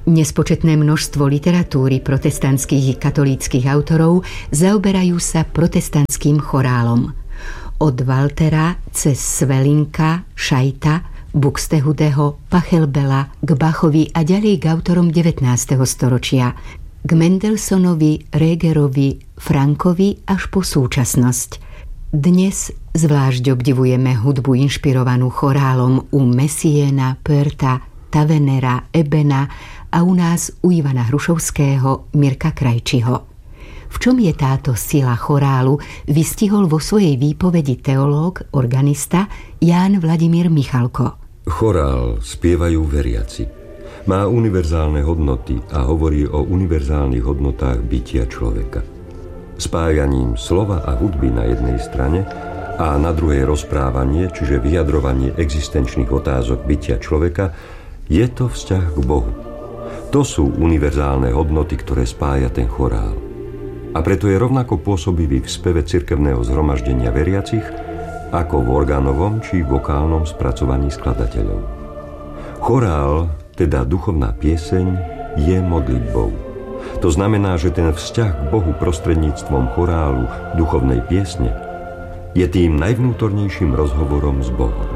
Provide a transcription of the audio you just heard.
Nespočetné množstvo literatúry protestantských i katolíckych autorov zaoberajú sa protestantským chorálom. Od Waltera cez Swelinka, Scheitta, Buxtehudeho, Pachelbela k Bachovi a ďalej k autorom 19. storočia, k Mendelssohnovi, Regerovi, Frankovi až po súčasnosť. Dnes zvlášť obdivujeme hudbu inšpirovanú chorálom u Messiena, Pörta, Tavenera, Ebena a u nás u Ivana Hrušovského, Mirka Krajčiho. V čom je táto sila chorálu, vystihol vo svojej výpovedi teológ, organista Ján Vladimír Michalko. Chorál spievajú veriaci. Má univerzálne hodnoty a hovorí o univerzálnych hodnotách bytia človeka. Spájaním slova a hudby na jednej strane a na druhej rozprávanie, čiže vyjadrovanie existenčných otázok bytia človeka, je to vzťah k Bohu. To sú univerzálne hodnoty, ktoré spája ten chorál. A preto je rovnako pôsobivý v speve cirkevného zhromaždenia veriacich, ako v orgánovom či vokálnom spracovaní skladateľov. Chorál, teda duchovná pieseň, je modlitbou. To znamená, že ten vzťah k Bohu prostredníctvom chorálu duchovnej piesne je tým najvnútornejším rozhovorom s Bohom.